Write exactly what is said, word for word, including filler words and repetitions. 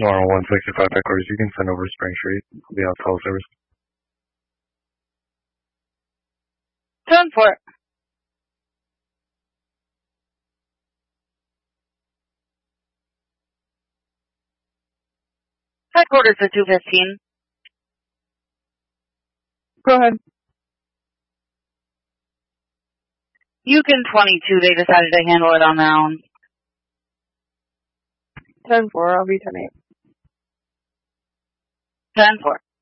Normal one sixty-five headquarters, you can send over Spring Street. I'll be out call service. ten four. Headquarters at two fifteen. Go ahead. Yukon twenty-two, they decided to handle it on their own. ten four, I'll be ten eight. ten four.